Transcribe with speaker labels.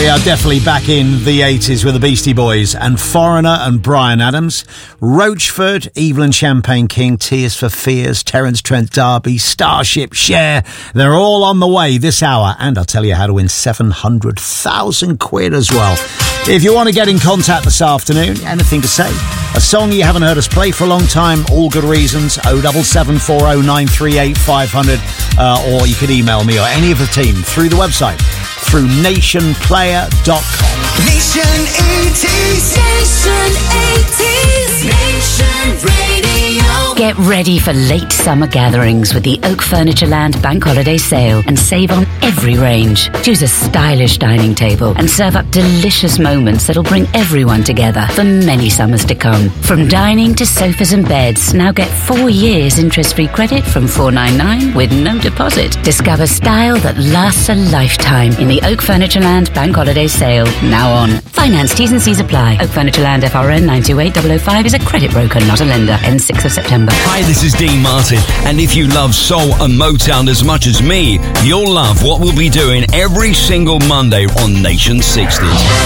Speaker 1: We are definitely back in the 80s with the Beastie Boys and Foreigner and Bryan Adams, Roachford, Evelyn Champagne King, Tears for Fears, Terence Trent D'Arby, Starship, Cher. They're all on the way this hour, and I'll tell you how to win 700,000 quid as well. If you want to get in contact this afternoon, anything to say? A song you haven't heard us play for a long time, all good reasons, 07740938500, or you could email me or any of the team through the website, through nationplayer.com.
Speaker 2: Nation 80s. Nation 80s. Nation Radio.
Speaker 3: Get ready for late summer gatherings with the Oak Furnitureland Bank Holiday Sale and save on every range. Choose a stylish dining table and serve up delicious moments that'll bring everyone together for many summers to come. From dining to sofas and beds, now get 4 years interest-free credit from $499 with no deposit. Discover style that lasts a lifetime in the Oak Furnitureland Bank Holiday Sale, now on. Finance T's and C's apply. Oak Furnitureland FRN 928005 is a credit broker, not a lender. Ends 6th of September.
Speaker 4: Hi, this is Dean Martin, and if you love soul and Motown as much as me, you'll love what we'll be doing every single Monday on Nation 60s.